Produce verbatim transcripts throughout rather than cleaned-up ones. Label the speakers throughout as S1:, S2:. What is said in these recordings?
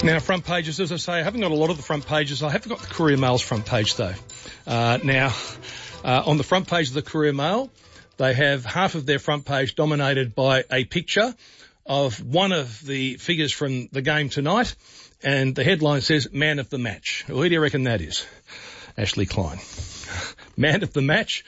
S1: Now, front pages, as I say, I haven't got a lot of the front pages. I have got the Courier Mail's front page, though. Uh, now, uh, on the front page of the Courier Mail, they have half of their front page dominated by a picture of one of the figures from the game tonight, and the headline says, Man of the Match. Well, who do you reckon that is? Ashley Klein. Man of the Match.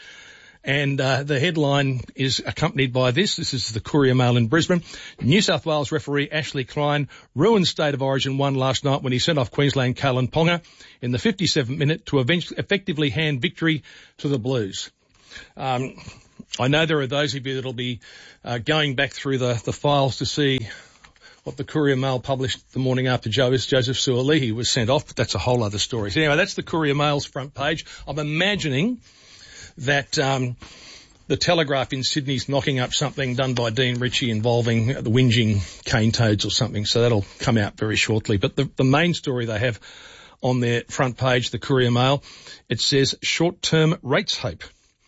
S1: And uh, the headline is accompanied by this. This is the Courier Mail in Brisbane. New South Wales referee Ashley Klein ruined State of Origin one last night when he sent off Queensland Kalyn Ponga in the fifty-seventh minute to effectively hand victory to the Blues. Um, I know there are those of you that will be uh, going back through the, the files to see what the Courier Mail published the morning after Joseph Suaalii was sent off, but that's a whole other story. So anyway, that's the Courier Mail's front page. I'm imagining that um, the Telegraph in Sydney's knocking up something done by Dean Ritchie involving the whinging cane toads or something, so that'll come out very shortly. But the, the main story they have on their front page, the Courier Mail, it says short-term rates hope.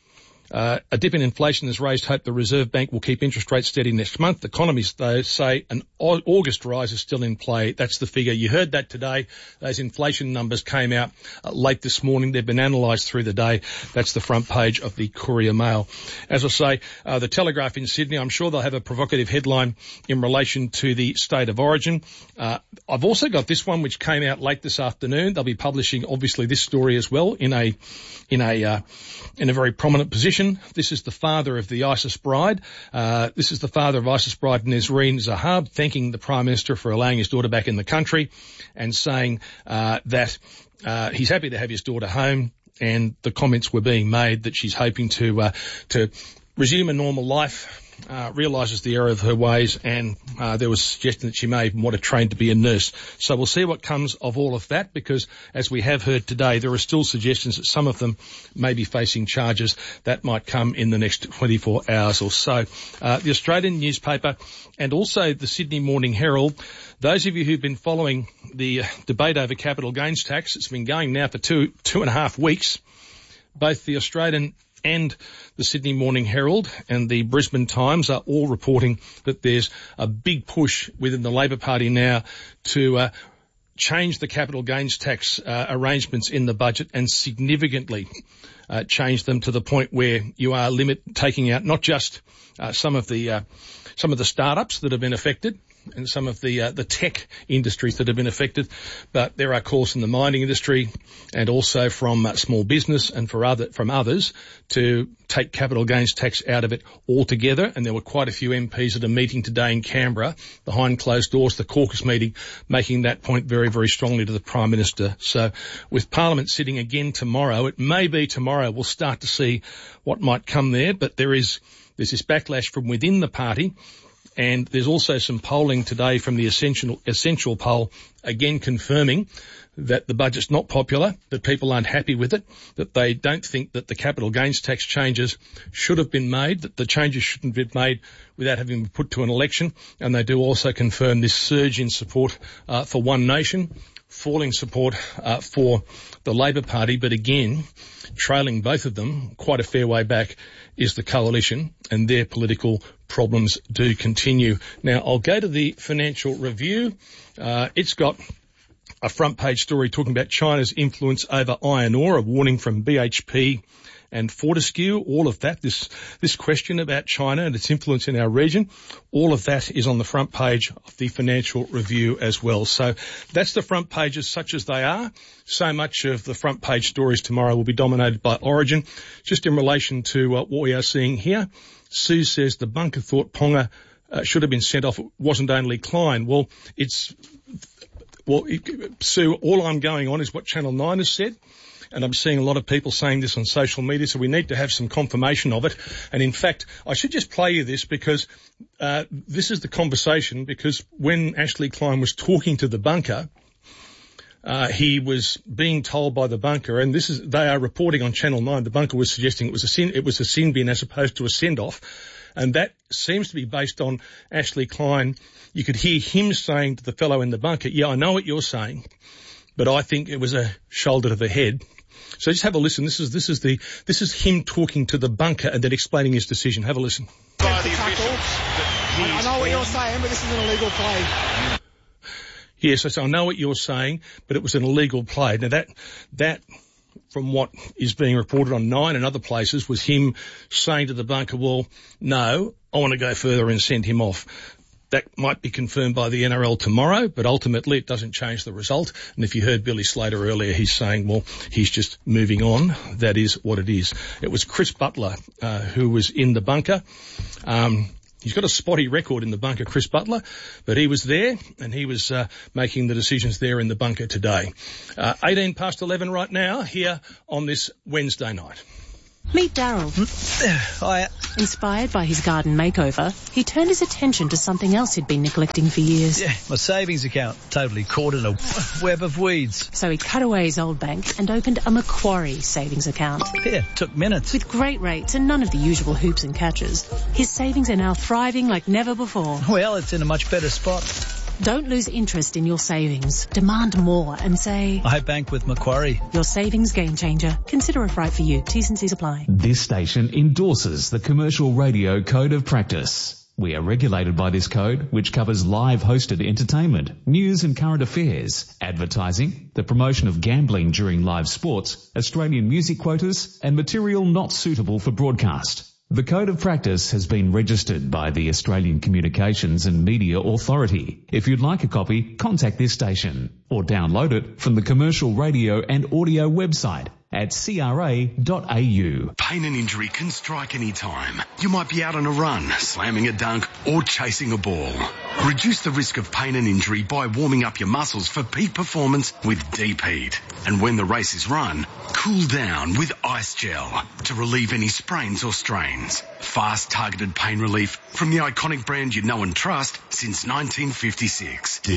S1: Uh, a dip in inflation has raised hope the Reserve Bank will keep interest rates steady next month. Economists, though, say an August rise is still in play. That's the figure. You heard that today. Those inflation numbers came out uh, late this morning. They've been analysed through the day. That's the front page of the Courier Mail. As I say, uh, the Telegraph in Sydney, I'm sure they'll have a provocative headline in relation to the State of Origin. Uh, I've also got this one which came out late this afternoon. They'll be publishing, obviously, this story as well in a, in a, uh, in a very prominent position. This is the father of the ISIS bride. Uh, this is the father of ISIS bride Nesreen Zahab thanking the Prime Minister for allowing his daughter back in the country and saying uh, that uh, he's happy to have his daughter home, and the comments were being made that she's hoping to uh, to resume a normal life. Uh, realises the error of her ways, and uh, there was a suggestion that she may even want to train to be a nurse. So we'll see what comes of all of that, because as we have heard today, there are still suggestions that some of them may be facing charges. That might come in the next twenty-four hours or so. Uh, the Australian newspaper and also the Sydney Morning Herald, those of you who've been following the uh, debate over capital gains tax, it's been going now for two, two and a half weeks. Both the Australian and the Sydney Morning Herald and the Brisbane Times are all reporting that there's a big push within the Labor Party now to uh, change the capital gains tax uh, arrangements in the budget and significantly uh, change them to the point where you are limit taking out not just uh, some of the uh, some of the startups that have been affected and some of the uh, the tech industries that have been affected, but there are calls from the mining industry and also from uh, small business and for other from others to take capital gains tax out of it altogether. And there were quite a few M Ps at a meeting today in Canberra, behind closed doors, the caucus meeting, making that point very, very strongly to the Prime Minister. So with Parliament sitting again tomorrow, it may be tomorrow we'll start to see what might come there, but there is there's this backlash from within the party. And there's also some polling today from the Essential, Essential poll, again confirming that the budget's not popular, that people aren't happy with it, that they don't think that the capital gains tax changes should have been made, that the changes shouldn't have been made without having been put to an election. And they do also confirm this surge in support uh, for One Nation, falling support uh, for the Labor Party, but again, trailing both of them quite a fair way back is the Coalition, and their political problems do continue. Now, I'll go to the Financial Review. Uh, it's got a front page story talking about China's influence over iron ore, a warning from B H P and Fortescue, all of that, this this question about China and its influence in our region, all of that is on the front page of the Financial Review as well. So that's the front pages such as they are. So much of the front page stories tomorrow will be dominated by Origin. Just in relation to uh, what we are seeing here, Sue says the bunker thought Ponga uh, should have been sent off. It wasn't only Klein. Well, it's, well, it, Sue, all I'm going on is what Channel nine has said. And I'm seeing a lot of people saying this on social media, so we need to have some confirmation of it. And in fact, I should just play you this because uh, this is the conversation, because when Ashley Klein was talking to the bunker, uh, he was being told by the bunker, and this is, they are reporting on Channel nine, the bunker was suggesting it was a sin, it was a sin bin as opposed to a send-off. And that seems to be based on Ashley Klein. You could hear him saying to the fellow in the bunker, yeah, I know what you're saying, but I think it was a shoulder to the head. So just have a listen. This is this is the this is him talking to the bunker and then explaining his decision. Have a listen.
S2: I know what you're saying, but this is an illegal play.
S1: Yes, I know what you're saying, but it was an illegal play. Now that, that, from what is being reported on Nine and other places, was him saying to the bunker, well, no, I want to go further and send him off. That might be confirmed by the N R L tomorrow, but ultimately it doesn't change the result. And if you heard Billy Slater earlier, he's saying, well, he's just moving on. That is what it is. It was Chris Butler, uh, who was in the bunker. Um, he's got a spotty record in the bunker, Chris Butler, but he was there and he was, uh, making the decisions there in the bunker today. Uh, eighteen past eleven right now here on this Wednesday night.
S2: Meet Daryl.
S3: I...
S2: Inspired by his garden makeover, he turned his attention to something else he'd been neglecting for years.
S3: Yeah, my savings account, totally caught in a web of weeds.
S2: So he cut away his old bank and opened a Macquarie savings account.
S3: Yeah, took minutes.
S2: With great rates and none of the usual hoops and catches, his savings are now thriving like never before.
S3: Well, it's in a much better spot.
S2: Don't lose interest in your savings. Demand more and say,
S3: I bank with Macquarie.
S2: Your savings game changer. Consider it right for you. T's and C's apply.
S4: This station endorses the Commercial Radio Code of Practice. We are regulated by this code, which covers live hosted entertainment, news and current affairs, advertising, the promotion of gambling during live sports, Australian music quotas, and material not suitable for broadcast. The Code of Practice has been registered by the Australian Communications and Media Authority. If you'd like a copy, contact this station or download it from the Commercial Radio and Audio website at c r a dot a u.
S5: Pain and injury can strike any time. You might be out on a run, slamming a dunk, or chasing a ball. Reduce the risk of pain and injury by warming up your muscles for peak performance with Deep Heat. And when the race is run, cool down with Ice Gel to relieve any sprains or strains. Fast, targeted pain relief from the iconic brand you know and trust since nineteen fifty-six. Deep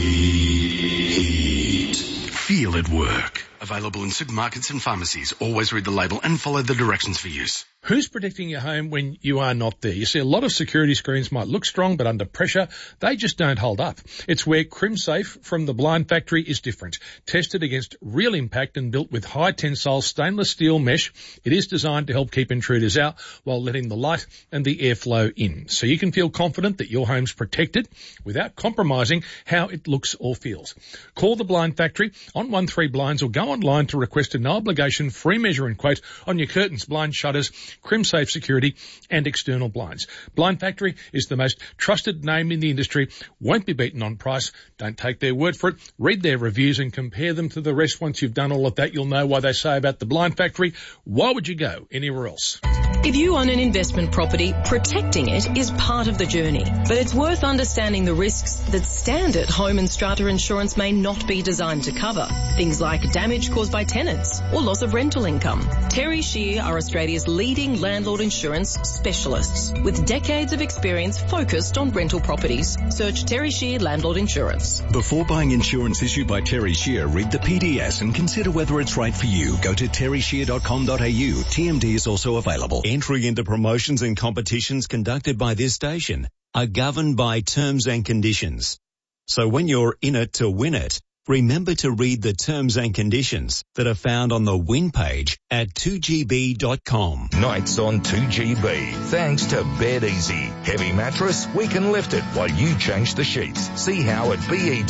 S5: Heat. Feel it work. Available in supermarkets and pharmacies. Always read the label and follow the directions for use.
S1: Who's protecting your home when you are not there? You see, a lot of security screens might look strong, but under pressure, they just don't hold up. It's where CrimSafe from the Blind Factory is different. Tested against real impact and built with high tensile stainless steel mesh, it is designed to help keep intruders out while letting the light and the airflow in. So you can feel confident that your home's protected without compromising how it looks or feels. Call the Blind Factory on one three blinds or go online to request a no obligation free measure and quote on your curtains, blinds, shutters, CrimSafe security and external blinds. Blind Factory is the most trusted name in the industry, won't be beaten on price. Don't take their word for it. Read their reviews and compare them to the rest. Once you've done all of that, you'll know why they say about the Blind Factory. Why would you go anywhere else?
S6: If you own an investment property, protecting it is part of the journey. But it's worth understanding the risks that standard home and strata insurance may not be designed to cover. Things like damage caused by tenants or loss of rental income. Terry Shear are Australia's leading landlord insurance specialists with decades of experience focused on rental properties. Search Terry Shear Landlord Insurance.
S7: Before buying insurance issued by Terry Shear, read the P D S and consider whether it's right for you. Go to terry shear dot com dot a u. T M D is also available. Entry into promotions and competitions conducted by this station are governed by terms and conditions. So when you're in it to win it, remember to read the terms and conditions that are found on the win page at two g b dot com.
S8: Nights on two G B. Thanks to Bed Easy. Heavy mattress, we can lift it while you change the sheets. See how at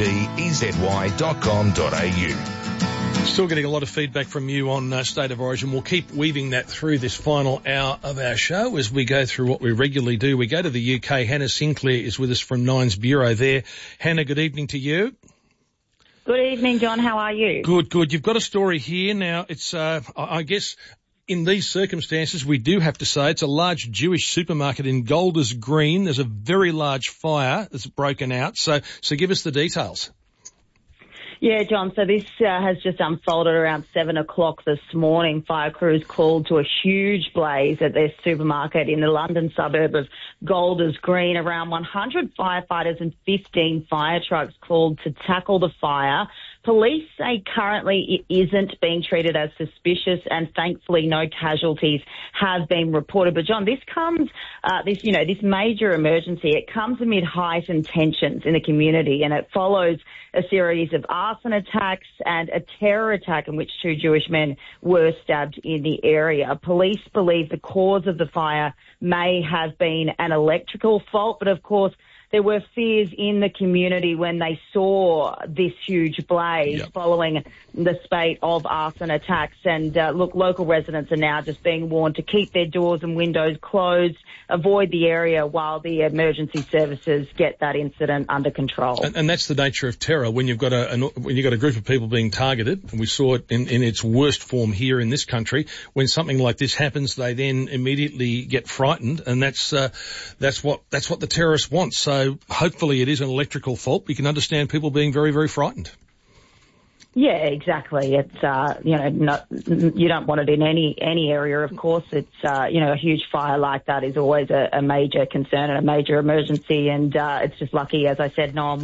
S8: bed-ezy dot com dot a u.
S1: Still getting a lot of feedback from you on uh, State of Origin. We'll keep weaving that through this final hour of our show as we go through what we regularly do. We go to the U K. Hannah Sinclair is with us from Nine's Bureau there. Hannah, good evening to you.
S9: Good evening, John. How are you?
S1: Good, good. You've got a story here. Now, it's, uh, I guess, in these circumstances, we do have to say it's a large Jewish supermarket in Golders Green. There's a very large fire that's broken out. So, so give us the details.
S9: Yeah, John, so this uh, has just unfolded around seven o'clock this morning. Fire crews called to a huge blaze at their supermarket in the London suburb of Golders Green. Around one hundred firefighters and fifteen fire trucks called to tackle the fire. Police say currently it isn't being treated as suspicious, and thankfully no casualties have been reported. But John, this comes, uh, this, you know, this major emergency, it comes amid heightened tensions in the community, and it follows a series of arson attacks and a terror attack in which two Jewish men were stabbed in the area. Police believe the cause of the fire may have been an electrical fault, but of course, there were fears in the community when they saw this huge blaze
S1: yep.
S9: following the spate of arson attacks. And uh, look, local residents are now just being warned to keep their doors and windows closed, avoid the area while the emergency services get that incident under control.
S1: And, and that's the nature of terror when you've got a an, when you've got a group of people being targeted, and we saw it in, in its worst form here in this country. When something like this happens, they then immediately get frightened, and that's uh, that's what that's what the terrorists want. So hopefully it is an electrical fault. We can understand people being very, very frightened.
S9: Yeah, exactly. It's, uh, you know, not, you don't want it in any, any area, of course. It's, uh, you know, a huge fire like that is always a, a major concern and a major emergency. And, uh, it's just lucky, as I said, no one